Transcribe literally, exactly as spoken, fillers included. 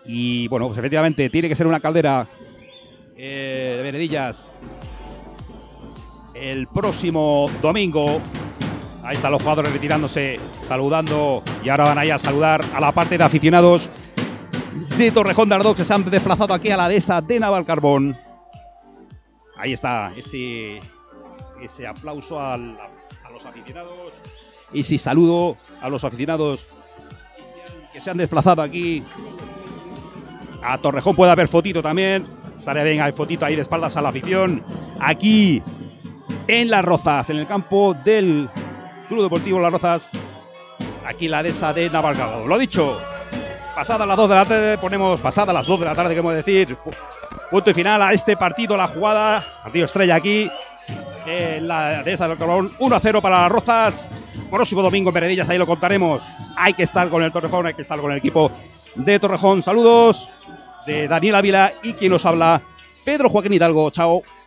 Y bueno, pues efectivamente tiene que ser una caldera eh, de Veredillas el próximo domingo. Ahí están los jugadores retirándose, saludando, y ahora van ahí a saludar a la parte de aficionados de Torrejón de Ardoz, que se han desplazado aquí a la dehesa de Navalcarbón. Ahí está ese, ese aplauso al, a, a los aficionados, ese saludo a los aficionados que se han desplazado aquí a Torrejón. Puede haber fotito también, estaría bien, hay fotito ahí de espaldas a la afición, aquí en Las Rozas, en el campo del Club Deportivo Las Rozas, aquí la dehesa de Navalcarbón. Lo dicho, pasadas las dos de la tarde, ponemos pasadas las dos de la tarde, queremos decir, punto y final a este partido, la jugada, partido estrella aquí, en la dehesa de Navalcarbón, uno a cero para Las Rozas. Próximo domingo en Veredillas, ahí lo contaremos. Hay que estar con el Torrejón, hay que estar con el equipo de Torrejón. Saludos de Daniel Ávila y quien nos habla, Pedro Joaquín Hidalgo. Chao.